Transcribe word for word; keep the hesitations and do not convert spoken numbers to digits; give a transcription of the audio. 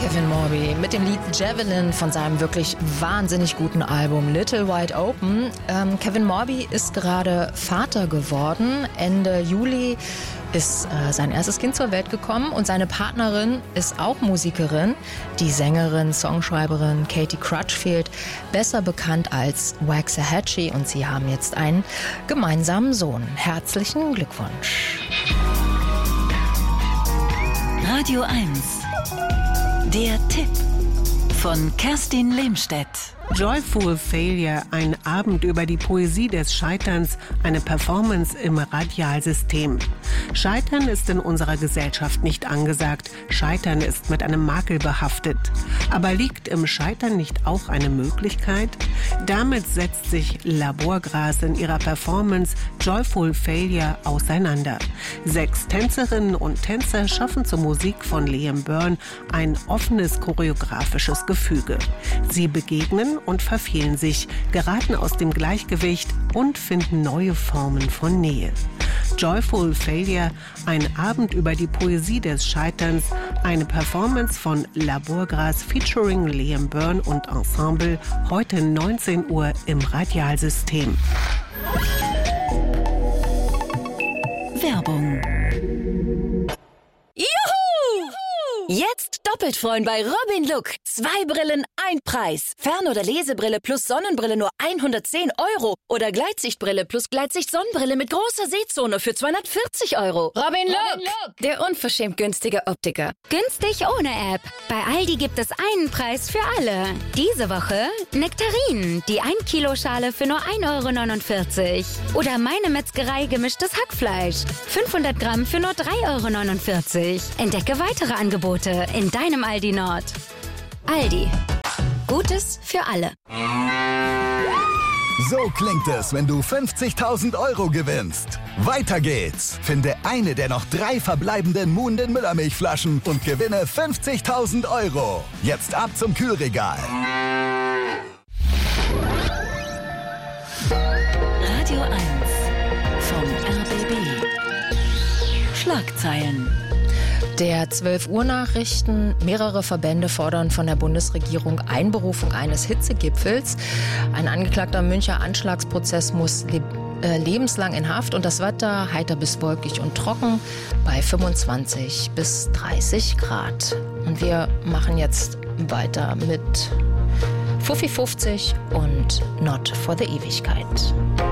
Kevin Morby mit dem Lied Javelin von seinem wirklich wahnsinnig guten Album Little Wide Open. Ähm, Kevin Morby ist gerade Vater geworden. Ende Juli ist äh, sein erstes Kind zur Welt gekommen und seine Partnerin ist auch Musikerin, die Sängerin, Songschreiberin Katie Crutchfield, besser bekannt als Waxahachie, und sie haben jetzt einen gemeinsamen Sohn. Herzlichen Glückwunsch. Radio eins. Der Tipp von Kerstin Lehmstedt. Joyful Failure, ein Abend über die Poesie des Scheiterns, eine Performance im Radialsystem. Scheitern ist in unserer Gesellschaft nicht angesagt. Scheitern ist mit einem Makel behaftet. Aber liegt im Scheitern nicht auch eine Möglichkeit? Damit setzt sich Laborgras in ihrer Performance Joyful Failure auseinander. Sechs Tänzerinnen und Tänzer schaffen zur Musik von Liam Byrne ein offenes choreografisches Gefüge. Sie begegnen und verfehlen sich, geraten aus dem Gleichgewicht und finden neue Formen von Nähe. Joyful Failure, ein Abend über die Poesie des Scheiterns, eine Performance von Laborgras featuring Liam Byrne und Ensemble, heute neunzehn Uhr im Radialsystem. Werbung. Juhu! Jetzt doppelt freuen bei Robin Look. Zwei Brillen, ein Preis. Fern- oder Lesebrille plus Sonnenbrille nur hundertzehn Euro. Oder Gleitsichtbrille plus Gleitsicht-Sonnenbrille mit großer Sehzone für zweihundertvierzig Euro. Robin Look, Robin Look, der unverschämt günstige Optiker. Günstig ohne App. Bei Aldi gibt es einen Preis für alle. Diese Woche Nektarinen, die ein Kilo Schale für nur ein Euro neunundvierzig. Oder Meine Metzgerei gemischtes Hackfleisch. fünfhundert Gramm für nur drei Euro neunundvierzig. Entdecke weitere Angebote in deinem Aldi Nord. Aldi. Gutes für alle. So klingt es, wenn du fünfzigtausend Euro gewinnst. Weiter geht's. Finde eine der noch drei verbleibenden Muhnden Müllermilchflaschen und gewinne fünfzigtausend Euro. Jetzt ab zum Kühlregal. Radio eins vom R B B. Schlagzeilen. Der zwölf Uhr Nachrichten. Mehrere Verbände fordern von der Bundesregierung Einberufung eines Hitzegipfels. Ein angeklagter Münchner Anschlagsprozess muss leb- äh, lebenslang in Haft und das Wetter heiter bis wolkig und trocken bei fünfundzwanzig bis dreißig Grad. Und wir machen jetzt weiter mit Fuffi fünfzig und Not for the Ewigkeit.